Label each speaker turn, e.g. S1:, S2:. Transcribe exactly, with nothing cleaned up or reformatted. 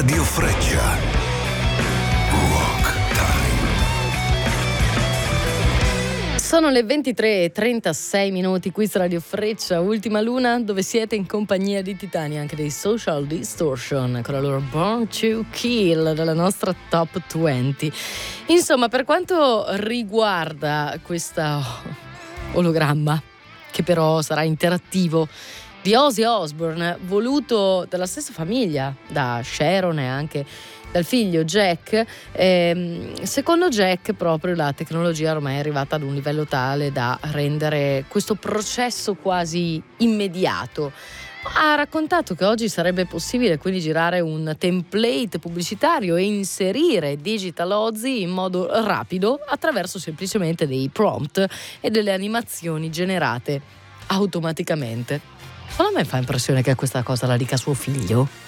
S1: Radio Freccia. Rock Time.
S2: Sono le ventitré e trentasei minuti qui su Radio Freccia, Ultima Luna, dove siete in compagnia di titani, anche dei Social Distortion, con la loro Born to Kill della nostra Top venti. Insomma, per quanto riguarda questa ologramma, che però sarà interattivo, di Ozzy Osbourne, voluto dalla stessa famiglia, da Sharon e anche dal figlio Jack, ehm, secondo Jack proprio la tecnologia ormai è arrivata ad un livello tale da rendere questo processo quasi immediato. Ha raccontato che oggi sarebbe possibile quindi girare un template pubblicitario e inserire Digital Ozzy in modo rapido attraverso semplicemente dei prompt e delle animazioni generate automaticamente. Solo a me fa impressione che questa cosa la dica suo figlio.